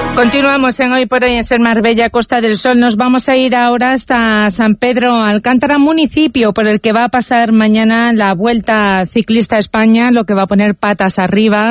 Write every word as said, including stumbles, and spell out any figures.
Continuamos en Hoy por Hoy en Ser Marbella, Costa del Sol. Nos vamos a ir ahora hasta San Pedro Alcántara, municipio por el que va a pasar mañana la Vuelta Ciclista a España, lo que va a poner patas arriba